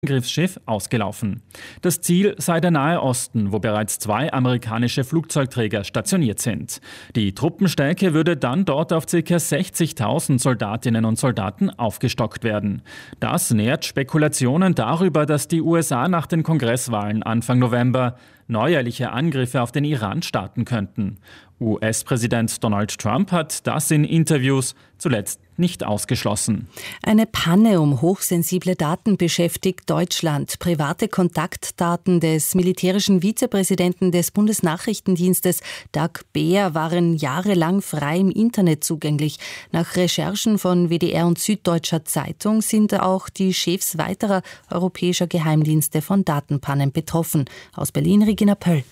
Angriffsschiff ausgelaufen. Das Ziel sei der Nahe Osten, wo bereits 2 amerikanische Flugzeugträger stationiert sind. Die Truppenstärke würde dann dort auf ca. 60.000 Soldatinnen und Soldaten aufgestockt werden. Das nährt Spekulationen darüber, dass die USA nach den Kongresswahlen Anfang November neuerliche Angriffe auf den Iran starten könnten. US-Präsident Donald Trump hat das in Interviews zuletzt nicht ausgeschlossen. Eine Panne um hochsensible Daten beschäftigt Deutschland. Private Kontaktdaten des militärischen Vizepräsidenten des Bundesnachrichtendienstes Doug Beer waren jahrelang frei im Internet zugänglich. Nach Recherchen von WDR und Süddeutscher Zeitung sind auch die Chefs weiterer europäischer Geheimdienste von Datenpannen betroffen. Aus Berlin Regina Pöll.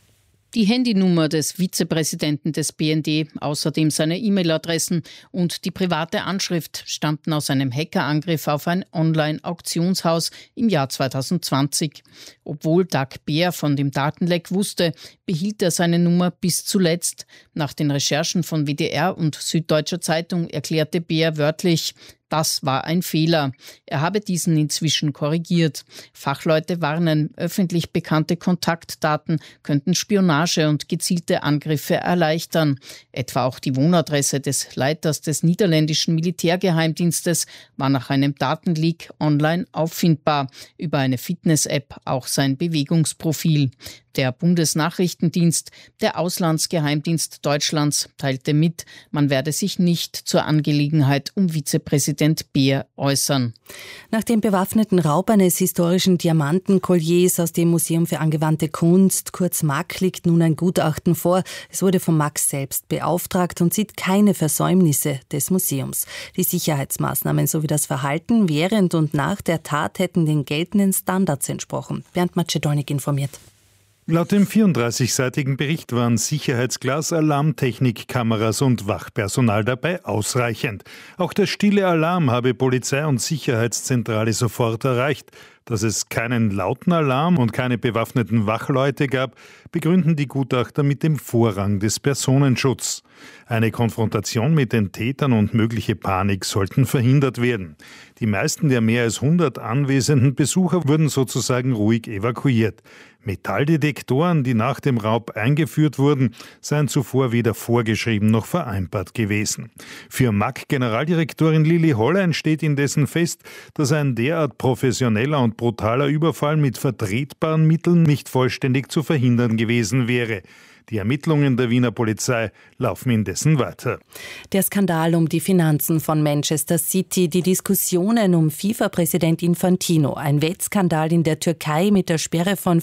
Die Handynummer des Vizepräsidenten des BND, außerdem seine E-Mail-Adressen und die private Anschrift stammten aus einem Hackerangriff auf ein Online-Auktionshaus im Jahr 2020. Obwohl Doug Beer von dem Datenleck wusste, behielt er seine Nummer bis zuletzt. Nach den Recherchen von WDR und Süddeutscher Zeitung erklärte Beer wörtlich: Das war ein Fehler. Er habe diesen inzwischen korrigiert. Fachleute warnen, öffentlich bekannte Kontaktdaten könnten Spionage und gezielte Angriffe erleichtern. Etwa auch die Wohnadresse des Leiters des niederländischen Militärgeheimdienstes war nach einem Datenleak online auffindbar. Über eine Fitness-App auch sein Bewegungsprofil. Der Bundesnachrichtendienst, der Auslandsgeheimdienst Deutschlands, teilte mit, man werde sich nicht zur Angelegenheit um Vizepräsident Beer äußern. Nach dem bewaffneten Raub eines historischen Diamantenkolliers aus dem Museum für angewandte Kunst, kurz MAK, liegt nun ein Gutachten vor. Es wurde vom MAK selbst beauftragt und sieht keine Versäumnisse des Museums. Die Sicherheitsmaßnahmen sowie das Verhalten während und nach der Tat hätten den geltenden Standards entsprochen. Bernd Macedonic informiert. Laut dem 34-seitigen Bericht waren Sicherheitsglas, Alarmtechnik, Kameras und Wachpersonal dabei ausreichend. Auch der stille Alarm habe Polizei und Sicherheitszentrale sofort erreicht. Dass es keinen lauten Alarm und keine bewaffneten Wachleute gab, begründen die Gutachter mit dem Vorrang des Personenschutzes. Eine Konfrontation mit den Tätern und mögliche Panik sollten verhindert werden. Die meisten der mehr als 100 anwesenden Besucher wurden sozusagen ruhig evakuiert. Metalldetektoren, die nach dem Raub eingeführt wurden, seien zuvor weder vorgeschrieben noch vereinbart gewesen. Für MAK-Generaldirektorin Lili Hollein steht indessen fest, dass ein derart professioneller und brutaler Überfall mit vertretbaren Mitteln nicht vollständig zu verhindern gewesen wäre. Die Ermittlungen der Wiener Polizei laufen indessen weiter. Der Skandal um die Finanzen von Manchester City, die Diskussionen um FIFA-Präsident Infantino, ein Wettskandal in der Türkei mit der Sperre von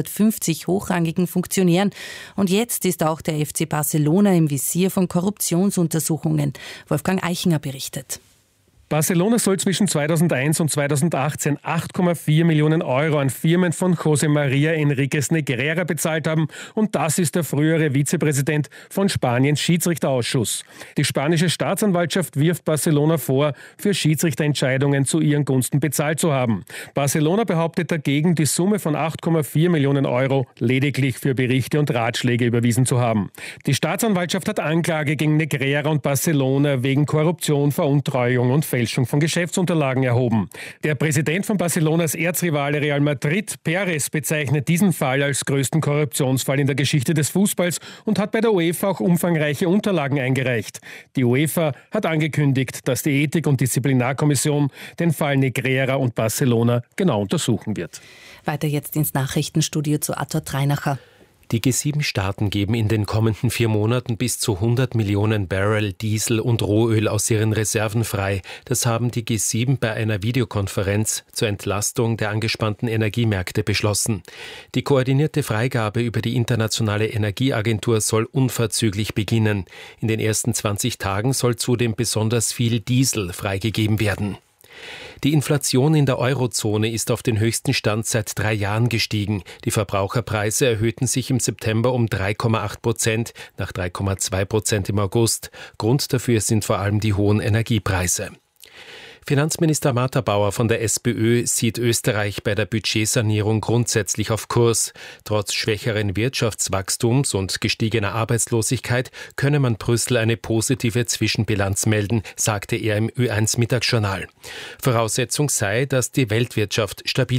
450 hochrangigen Funktionären. Und jetzt ist auch der FC Barcelona im Visier von Korruptionsuntersuchungen. Wolfgang Eichinger berichtet. Barcelona soll zwischen 2001 und 2018 8,4 Millionen Euro an Firmen von José María Enríquez Negreira bezahlt haben. Und das ist der frühere Vizepräsident von Spaniens Schiedsrichterausschuss. Die spanische Staatsanwaltschaft wirft Barcelona vor, für Schiedsrichterentscheidungen zu ihren Gunsten bezahlt zu haben. Barcelona behauptet dagegen, die Summe von 8,4 Millionen Euro lediglich für Berichte und Ratschläge überwiesen zu haben. Die Staatsanwaltschaft hat Anklage gegen Negreira und Barcelona wegen Korruption, Veruntreuung und Fälschung von Geschäftsunterlagen erhoben. Der Präsident von Barcelonas Erzrivale Real Madrid, Pérez, bezeichnet diesen Fall als größten Korruptionsfall in der Geschichte des Fußballs und hat bei der UEFA auch umfangreiche Unterlagen eingereicht. Die UEFA hat angekündigt, dass die Ethik- und Disziplinarkommission den Fall Negreira und Barcelona genau untersuchen wird. Weiter jetzt ins Nachrichtenstudio zu Arthur Treinacher. Die G7-Staaten geben in den kommenden 4 Monaten bis zu 100 Millionen Barrel Diesel und Rohöl aus ihren Reserven frei. Das haben die G7 bei einer Videokonferenz zur Entlastung der angespannten Energiemärkte beschlossen. Die koordinierte Freigabe über die Internationale Energieagentur soll unverzüglich beginnen. In den ersten 20 Tagen soll zudem besonders viel Diesel freigegeben werden. Die Inflation in der Eurozone ist auf den höchsten Stand seit 3 Jahren gestiegen. Die Verbraucherpreise erhöhten sich im September um 3,8%, nach 3,2% im August. Grund dafür sind vor allem die hohen Energiepreise. Finanzminister Martha Bauer von der SPÖ sieht Österreich bei der Budgetsanierung grundsätzlich auf Kurs. Trotz schwächeren Wirtschaftswachstums und gestiegener Arbeitslosigkeit könne man Brüssel eine positive Zwischenbilanz melden, sagte er im Ö1 Mittagsjournal. Voraussetzung sei, dass die Weltwirtschaft stabil